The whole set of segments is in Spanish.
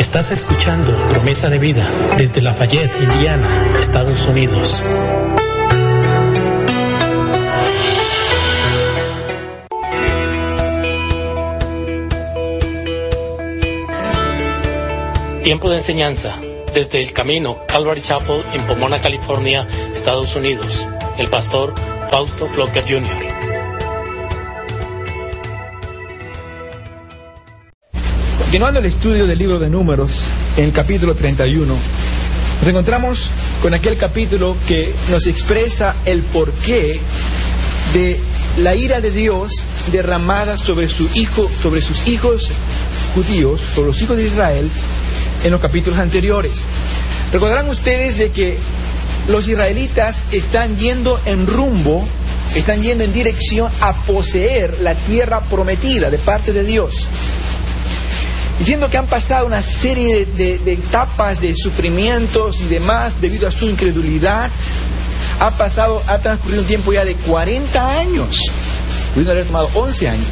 Estás escuchando Promesa de Vida desde Lafayette, Indiana, Estados Unidos. Tiempo de enseñanza desde El Camino, Calvary Chapel en Pomona, California, Estados Unidos. El pastor Fausto Flocker Jr. Continuando el estudio del libro de Números, en el capítulo 31, nos encontramos con aquel capítulo que nos expresa el porqué de la ira de Dios derramada sobre sus hijos judíos, sobre los hijos de Israel, en los capítulos anteriores. Recordarán ustedes de que los israelitas están yendo en dirección a poseer la tierra prometida de parte de Dios. Diciendo que han pasado una serie de etapas de sufrimientos y demás debido a su incredulidad. Ha transcurrido un tiempo ya de 40 años. Pudieron haber tomado 11 años.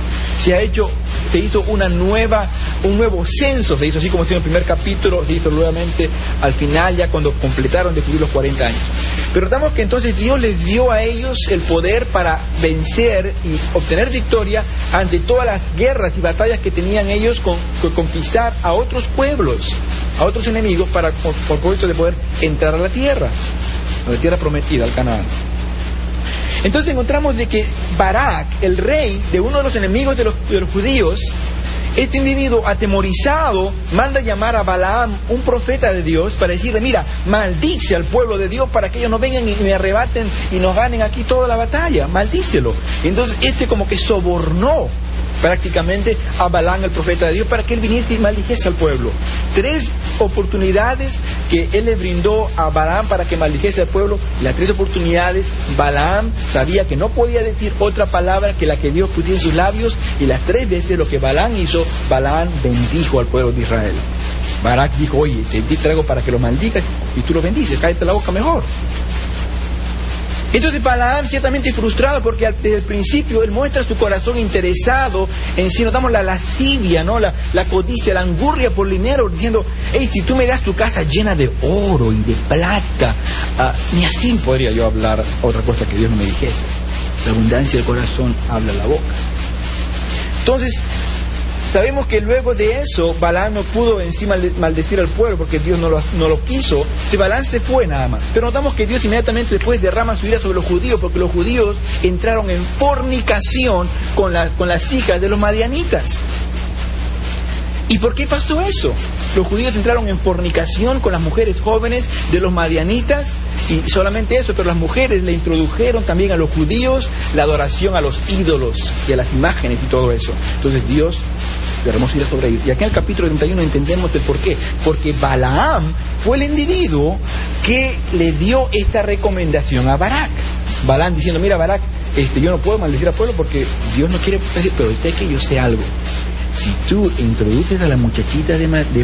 Se hizo un nuevo censo, se hizo así como se hizo en el primer capítulo, se hizo nuevamente al final, ya cuando completaron de cumplir los 40 años. Pero notamos que entonces Dios les dio a ellos el poder para vencer y obtener victoria ante todas las guerras y batallas que tenían ellos con conquistar a otros pueblos, a otros enemigos, por propósito de poder entrar a la tierra prometida, al Canaán. Entonces encontramos de que Barak, el rey de uno de los enemigos de los judíos, este individuo atemorizado manda llamar a Balaam, un profeta de Dios, para decirle: mira, maldice al pueblo de Dios para que ellos no vengan y me arrebaten y nos ganen aquí toda la batalla, maldícelo. Entonces como que sobornó prácticamente a Balaam, el profeta de Dios, para que él viniese y maldijese al pueblo. 3 oportunidades que él le brindó a Balaam para que maldijese al pueblo. Las 3 oportunidades, Balaam sabía que no podía decir otra palabra que la que Dios pusiera en sus labios, y las 3 veces lo que Balaam hizo, Balaam bendijo al pueblo de Israel. Barak dijo: oye, te traigo para que lo maldigas y tú lo bendices, cállate la boca mejor. Entonces Balaam, ciertamente frustrado, porque desde el principio él muestra su corazón interesado en sí. Notamos la lascivia, ¿no? La codicia, la angurria por dinero, diciendo: hey, si tú me das tu casa llena de oro y de plata, ni así podría yo hablar otra cosa que Dios no me dijese. La abundancia del corazón habla la boca. Entonces sabemos que luego de eso Balaam no pudo encima maldecir al pueblo porque Dios no lo quiso. Balaam se fue nada más. Pero notamos que Dios inmediatamente después derrama su ira sobre los judíos, porque los judíos entraron en fornicación con las hijas de los madianitas. ¿Y por qué pasó eso? Los judíos entraron en fornicación con las mujeres jóvenes de los madianitas, y solamente eso, pero las mujeres le introdujeron también a los judíos la adoración a los ídolos y a las imágenes y todo eso. Entonces Dios derramó su ira sobre ellos. Y aquí en el capítulo 31 entendemos el por qué. Porque Balaam fue el individuo que le dio esta recomendación a Barak. Balaam diciendo: mira, Barak, yo no puedo maldecir al pueblo porque Dios no quiere, pero usted que yo sé algo. Si tú introduces a las muchachitas de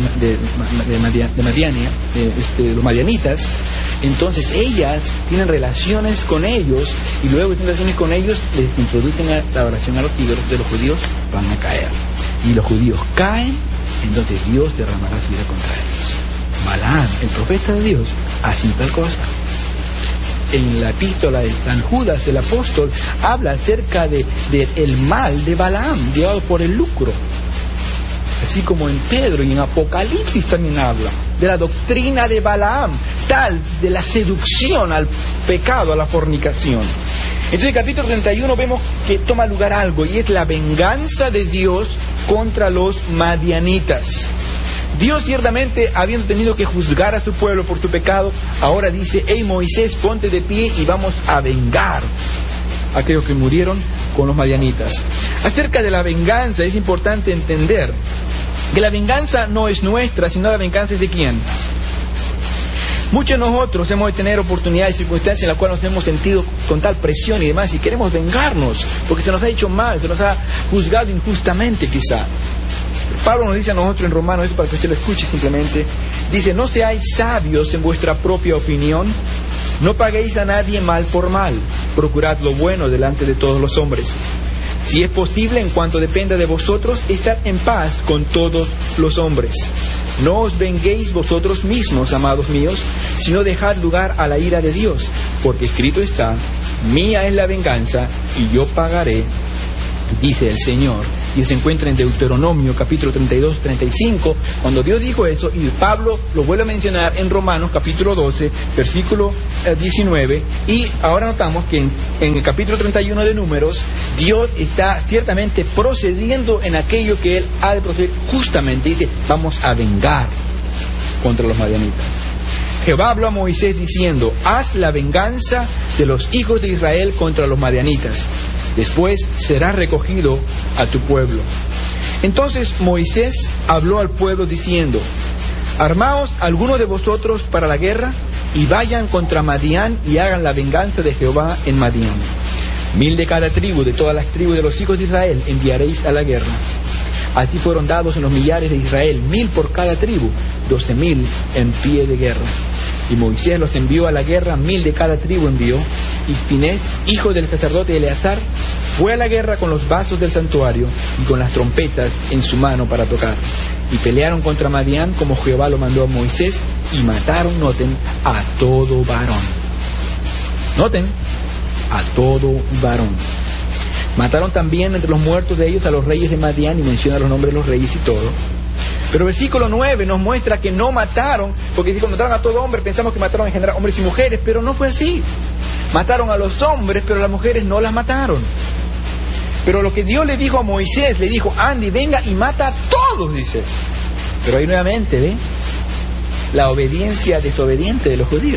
Madiania, los madianitas, entonces ellas tienen relaciones con ellos, y luego de tener relaciones con ellos les introducen a la oración a los ídolos de los judíos, van a caer. Y los judíos caen, entonces Dios derramará su ira contra ellos. Balaam, el profeta de Dios, hace tal cosa. En la epístola de San Judas, el apóstol, habla acerca del mal de Balaam, llevado por el lucro. Así como en Pedro y en Apocalipsis también habla de la doctrina de Balaam, de la seducción al pecado, a la fornicación. Entonces en el capítulo 31 vemos que toma lugar algo, y es la venganza de Dios contra los madianitas. Dios, ciertamente, habiendo tenido que juzgar a su pueblo por su pecado, ahora dice: hey Moisés, ponte de pie y vamos a vengar a aquellos que murieron con los madianitas. Acerca de la venganza es importante entender que la venganza no es nuestra, sino la venganza es de ¿quién? Muchos de nosotros hemos de tener oportunidades y circunstancias en las cuales nos hemos sentido con tal presión y demás, y queremos vengarnos porque se nos ha hecho mal, se nos ha juzgado injustamente quizá. Pablo nos dice a nosotros en Romanos, esto para que usted lo escuche simplemente, dice: no seáis sabios en vuestra propia opinión, no paguéis a nadie mal por mal, procurad lo bueno delante de todos los hombres. Si es posible, en cuanto dependa de vosotros, estad en paz con todos los hombres. No os venguéis vosotros mismos, amados míos, sino dejad lugar a la ira de Dios, porque escrito está: mía es la venganza, y yo pagaré, dice el Señor. Y se encuentra en Deuteronomio capítulo 32, 35, cuando Dios dijo eso, y Pablo lo vuelve a mencionar en Romanos capítulo 12, versículo 19, y ahora notamos que en el capítulo 31 de Números, Dios está ciertamente procediendo en aquello que Él ha de proceder. Justamente dice: vamos a vengar contra los madianitas. Jehová habló a Moisés diciendo: haz la venganza de los hijos de Israel contra los madianitas. Después serás recogido a tu pueblo. Entonces Moisés habló al pueblo diciendo: armaos algunos de vosotros para la guerra, y vayan contra Madián, y hagan la venganza de Jehová en Madián. 1000 de cada tribu, de todas las tribus de los hijos de Israel, enviaréis a la guerra. Así fueron dados en los millares de Israel, 1000 por cada tribu, 12.000 en pie de guerra. Y Moisés los envió a la guerra, 1000 de cada tribu envió. Y Finés, hijo del sacerdote Eleazar, fue a la guerra con los vasos del santuario y con las trompetas en su mano para tocar. Y pelearon contra Madián como Jehová lo mandó a Moisés, y mataron, noten, a todo varón. Noten, a todo varón. Mataron también entre los muertos de ellos a los reyes de Madián, y menciona los nombres de los reyes y todo. Pero versículo 9 nos muestra que no mataron, porque si mataron a todo hombre, pensamos que mataron en general hombres y mujeres, pero no fue así. Mataron a los hombres, pero las mujeres no las mataron. Pero lo que Dios le dijo a Moisés, le dijo: Andy, venga y mata a todos, dice. Pero ahí nuevamente, ¿ve? La obediencia desobediente de los judíos.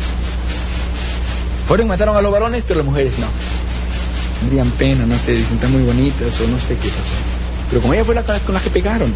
Fueron y mataron a los varones, pero las mujeres no. Tendrían pena, no sé, dicen están muy bonitas o no sé qué pasó. Pero como ella fue con las que pegaron.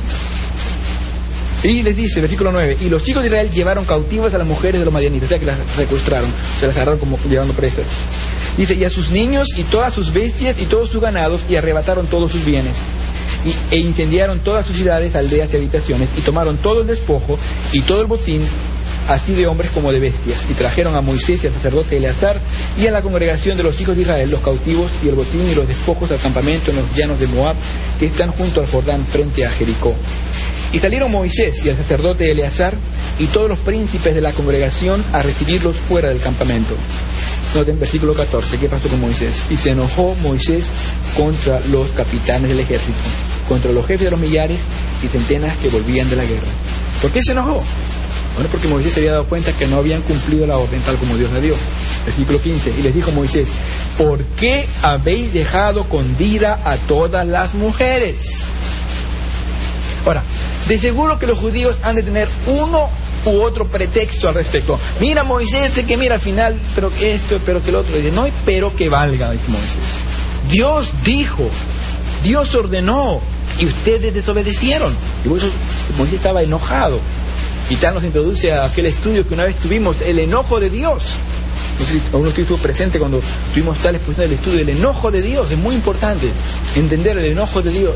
Y les dice, versículo 9: y los hijos de Israel llevaron cautivas a las mujeres de los madianitas, o sea que las secuestraron, se las agarraron como llevando presas. Dice: y a sus niños y todas sus bestias y todos sus ganados, y arrebataron todos sus bienes. E incendiaron todas sus ciudades, aldeas y habitaciones, y tomaron todo el despojo y todo el botín, así de hombres como de bestias. Y trajeron a Moisés y al sacerdote Eleazar y a la congregación de los hijos de Israel los cautivos y el botín y los despojos al campamento en los llanos de Moab, que están junto al Jordán frente a Jericó. Y salieron Moisés y el sacerdote Eleazar y todos los príncipes de la congregación a recibirlos fuera del campamento. Noten versículo 14, ¿qué pasó con Moisés? Y se enojó Moisés contra los capitanes del ejército, contra los jefes de los millares y centenas que volvían de la guerra. ¿Por qué se enojó? Bueno, porque Moisés se había dado cuenta que no habían cumplido la orden tal como Dios la dio. Versículo 15, y les dijo Moisés: ¿por qué habéis dejado con vida a todas las mujeres? Ahora, de seguro que los judíos han de tener uno u otro pretexto al respecto. Mira, Moisés, que mira al final, pero que esto, pero que el otro. Dice: no hay pero que valga, dice Moisés. Dios dijo, Dios ordenó, y ustedes desobedecieron. Y por eso Moisés estaba enojado. Y tal nos introduce a aquel estudio que una vez tuvimos, el enojo de Dios. No sé si alguno estuvo presente cuando tuvimos tal exposición del estudio, el enojo de Dios. Es muy importante entender el enojo de Dios.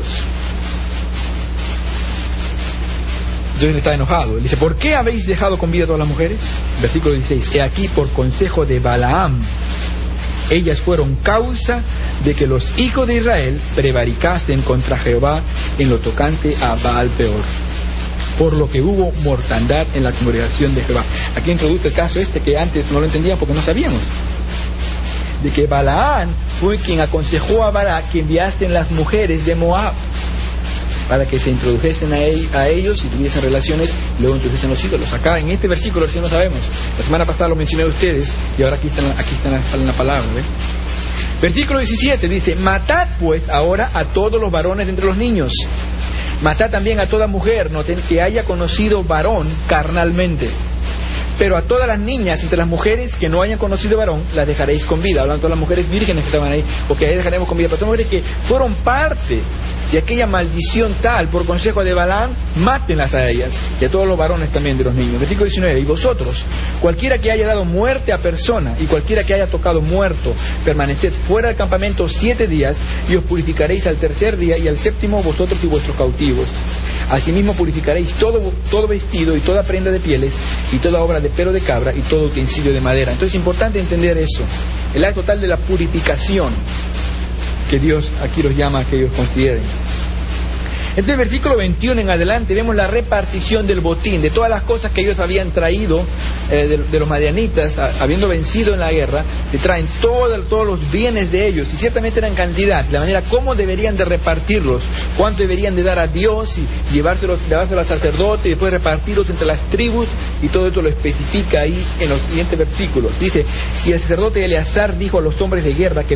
Dios está enojado. Él dice: ¿por qué habéis dejado con vida a todas las mujeres? Versículo 16: he aquí, por consejo de Balaam, ellas fueron causa de que los hijos de Israel prevaricasen contra Jehová en lo tocante a Baal Peor, por lo que hubo mortandad en la congregación de Jehová. Aquí introduce el caso que antes no lo entendían porque no sabíamos, de que Balaam fue quien aconsejó a Balac que enviasen las mujeres de Moab para que se introdujesen a ellos y tuviesen relaciones, y luego introducesen los ídolos. Acá en este versículo sí no sabemos. La semana pasada lo mencioné a ustedes y ahora aquí está en la palabra, ¿ves? Versículo 17 dice: matad pues ahora a todos los varones de entre los niños, matad también a toda mujer, noten, que haya conocido varón carnalmente. Pero a todas las niñas entre las mujeres que no hayan conocido varón, las dejaréis con vida. Hablando de todas las mujeres vírgenes que estaban ahí, porque ahí dejaremos con vida. Pero todas las mujeres que fueron parte de aquella maldición tal, por consejo de Balaam, mátenlas a ellas, y a todos los varones también de los niños. Versículo 19: y vosotros, cualquiera que haya dado muerte a persona, y cualquiera que haya tocado muerto, permaneced fuera del campamento 7 días, y os purificaréis al tercer día, y al séptimo vosotros y vuestros cautivos. Asimismo purificaréis todo vestido y toda prenda de pieles y toda obra de pelo de cabra y todo utensilio de madera. Entonces es importante entender eso, el acto total de la purificación que Dios aquí los llama a que ellos consideren. Entonces, el versículo 21 en adelante vemos la repartición del botín, de todas las cosas que ellos habían traído de los madianitas, habiendo vencido en la guerra. Se traen todos los bienes de ellos, y ciertamente eran cantidad, la manera cómo deberían de repartirlos, cuánto deberían de dar a Dios y llevárselos al sacerdote y después repartirlos entre las tribus, y todo esto lo especifica ahí en los siguientes versículos. Dice: y el sacerdote Eleazar dijo a los hombres de guerra que